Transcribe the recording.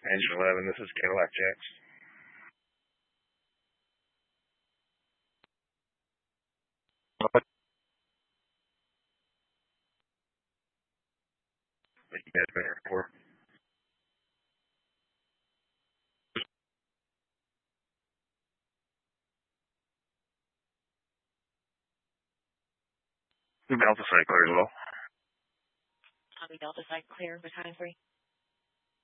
Engine 11, this is Cadillac Jax. What you guys been here for? Delta site clear as well. Copy Delta site clear for time 3.